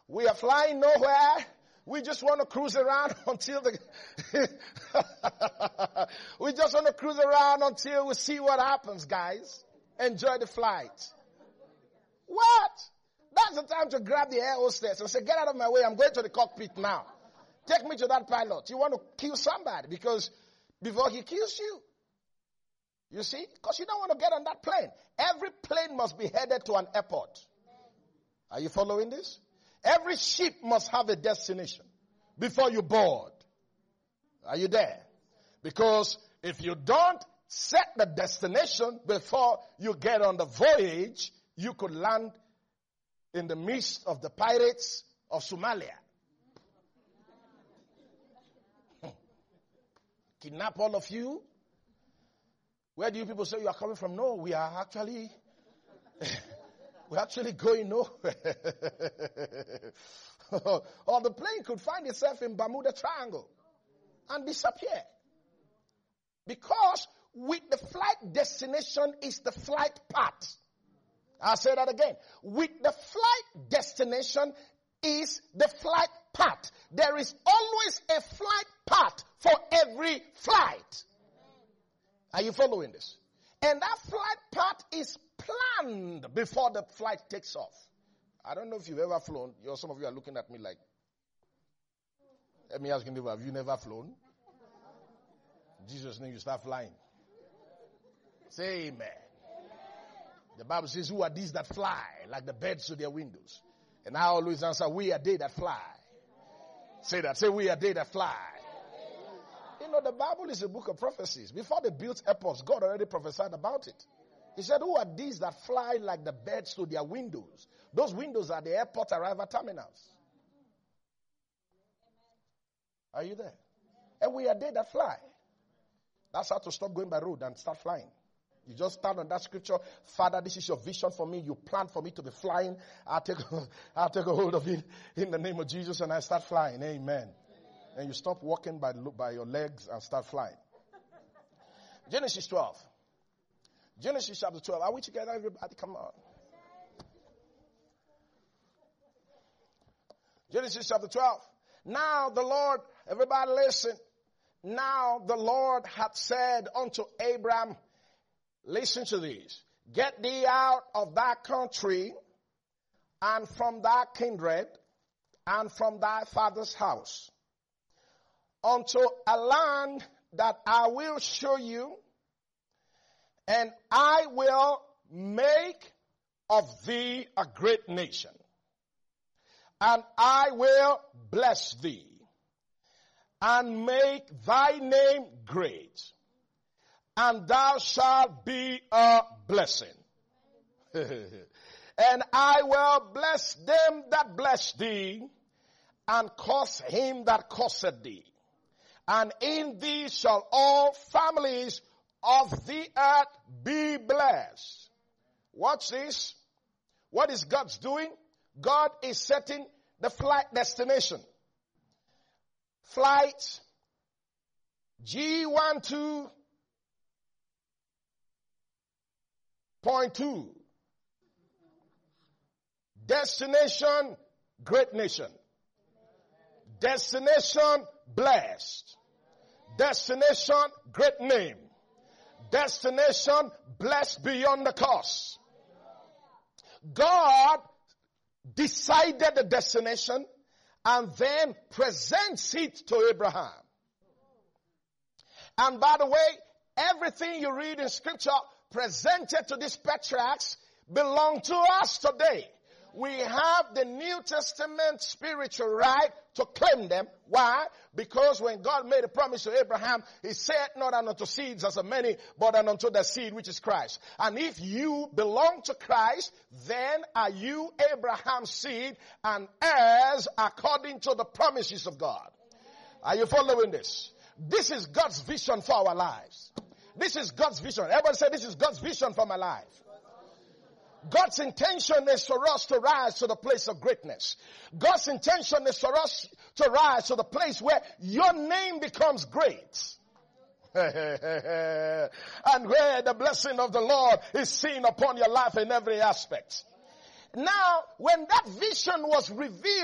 We are flying nowhere. We just want to cruise around until we just want to cruise around until we see what happens, guys. Enjoy the flight. What? That's the time to grab the air hostess and say, get out of my way. I'm going to the cockpit now. Take me to that pilot. You want to kill somebody because before he kills you. You see? Because you don't want to get on that plane. Every plane must be headed to an airport. Are you following this? Every ship must have a destination before you board. Are you there? Because if you don't set the destination before you get on the voyage, you could land in the midst of the pirates of Somalia. Kidnap all of you. Where do you people say you are coming from? No, we are actually going nowhere. Or the plane could find itself in Bermuda Triangle and disappear. Because with the flight destination is the flight path. I'll say that again. With the flight destination is the flight path. There is always a flight path for every flight. Are you following this? And that flight path is planned before the flight takes off. I don't know if you've ever flown. Some of you are looking at me like, let me ask you, have you never flown? In Jesus' name, you start flying. Say amen. The Bible says, who are these that fly like the birds to their windows? And I always answer, we are they that fly. Say that. Say, we are they that fly. You know, the Bible is a book of prophecies. Before they built airports, God already prophesied about it. He said, who are these that fly like the birds to their windows? Those windows are the airport arrival terminals. Are you there? And we are they that fly. That's how to stop going by road and start flying. You just stand on that scripture. Father, this is your vision for me. You plan for me to be flying. I'll take a hold of it in the name of Jesus and I start flying. Amen. And you stop walking by your legs and start flying. Genesis 12. Genesis chapter 12. Are we together, everybody? Come on. Genesis chapter 12. Now the Lord, everybody listen. Now the Lord hath said unto Abram, listen to this. Get thee out of thy country and from thy kindred and from thy father's house unto a land that I will show you, and I will make of thee a great nation, and I will bless thee, and make thy name great, and thou shalt be a blessing. And I will bless them that bless thee, and curse him that curseth thee. And in thee shall all families of the earth be blessed. Watch this. What is God's doing? God is setting the flight destination. Flight G12.2. Destination, great nation. Destination, blessed. Destination, great name. Destination, blessed beyond the curse. God decided the destination and then presents it to Abraham. And by the way, everything you read in scripture presented to these patriarchs belong to us today. We have the New Testament spiritual right to claim them. Why? Because when God made a promise to Abraham, he said not unto seeds as of many, but unto the seed which is Christ. And if you belong to Christ, then are you Abraham's seed and heirs according to the promises of God. Are you following this? This is God's vision for our lives. This is God's vision. Everybody say, this is God's vision for my life. God's intention is for us to rise to the place of greatness. God's intention is for us to rise to the place where your name becomes great. And where the blessing of the Lord is seen upon your life in every aspect. Now, when that vision was revealed